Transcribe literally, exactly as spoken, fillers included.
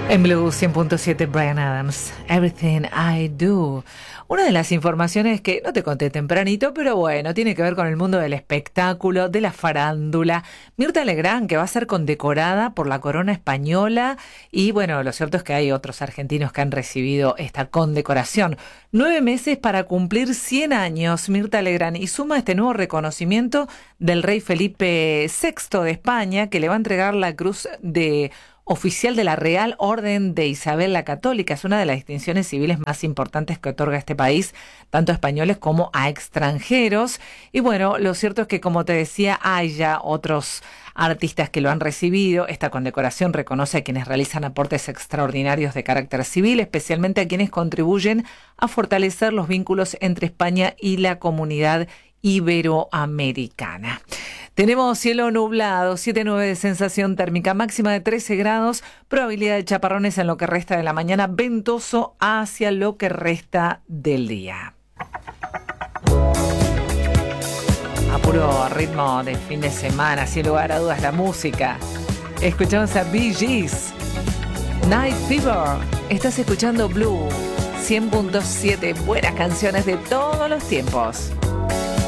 En Blue cien punto siete, Bryan Adams, Everything I Do. Una de las informaciones que no te conté tempranito, pero bueno, tiene que ver con el mundo del espectáculo, de la farándula. Mirta Legrand, que va a ser condecorada por la corona española, y bueno, lo cierto es que hay otros argentinos que han recibido esta condecoración. Nueve meses para cumplir cien años, Mirta Legrand, y suma este nuevo reconocimiento del rey Felipe sexto de España, que le va a entregar la cruz de oficial de la Real Orden de Isabel la Católica. Es una de las distinciones civiles más importantes que otorga este país, tanto a españoles como a extranjeros. Y bueno, lo cierto es que, como te decía, hay ya otros artistas que lo han recibido. Esta condecoración reconoce a quienes realizan aportes extraordinarios de carácter civil, especialmente a quienes contribuyen a fortalecer los vínculos entre España y la comunidad iberoamericana. Tenemos cielo nublado, siete nueve de sensación térmica, máxima de trece grados, probabilidad de chaparrones en lo que resta de la mañana, ventoso hacia lo que resta del día. A puro ritmo de fin de semana, sin lugar a dudas, la música. Escuchamos a Bee Gees, Night Fever. Estás escuchando Blue cien punto siete, buenas canciones de todos los tiempos.